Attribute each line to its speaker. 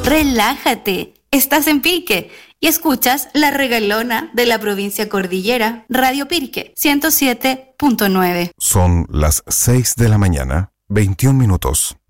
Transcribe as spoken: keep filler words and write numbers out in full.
Speaker 1: Relájate, estás en Pirque y escuchas La Regalona de la provincia cordillera, Radio Pirque, ciento siete punto nueve.
Speaker 2: Son las seis de la mañana, veintiún minutos.